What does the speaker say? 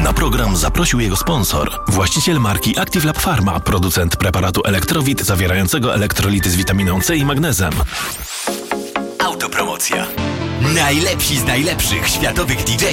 Na program zaprosił jego sponsor, właściciel marki Active Lab Pharma, producent preparatu Elektrowit zawierającego elektrolity z witaminą C i magnezem. Autopromocja. Najlepsi z najlepszych światowych DJ